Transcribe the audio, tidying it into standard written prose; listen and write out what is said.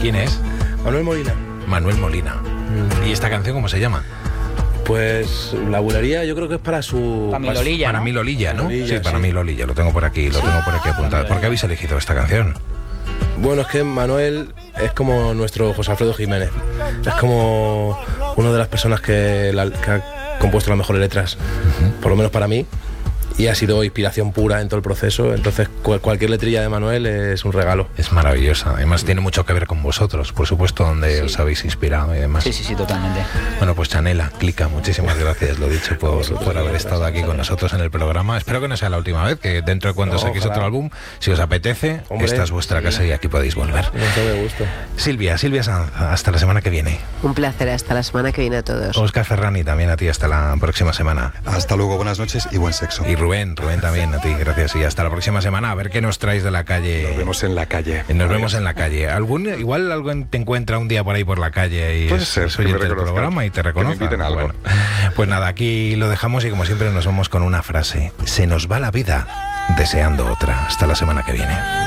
¿Quién es? Manuel Molina. Manuel Molina. ¿Y esta canción cómo se llama? Pues la bulería yo creo que es para su... Para mi Lolilla, Para ¿no? mí Lolilla, ¿no? Lolilla, Sí, para sí. mí Lolilla. Lo tengo por aquí apuntado. ¿Por qué habéis elegido esta canción? Bueno, es que Manuel es como nuestro José Alfredo Jiménez. Es como una de las personas que ha compuesto las mejores letras, por lo menos para mí. Y ha sido inspiración pura en todo el proceso. Entonces cualquier letrilla de Manuel es un regalo. Es maravillosa. Además tiene mucho que ver con vosotros, por supuesto, donde os habéis inspirado y demás. Sí, totalmente. Bueno, pues Chanela, Clica, muchísimas gracias, lo dicho, por haber estado aquí con nosotros en el programa. Espero que no sea la última vez, que dentro de cuando saquéis otro álbum, si os apetece, Hombre, esta es vuestra casa y aquí podéis volver. Mucho gusto. Silvia Sanz, hasta la semana que viene. Un placer, hasta la semana que viene a todos. Óscar Ferrani, también a ti, hasta la próxima semana. Hasta luego, buenas noches y buen sexo. Y Rubén también a ti, gracias. Y hasta la próxima semana, a ver qué nos traes de la calle. Nos vemos en la calle. Nos vemos en la calle. Igual alguien te encuentra un día por ahí por la calle y Puede ser, es que me oyente del reconozcan, programa y te reconoce. que me inviten a algo. Bueno, pues nada, aquí lo dejamos y como siempre nos vamos con una frase. Se nos va la vida deseando otra. Hasta la semana que viene.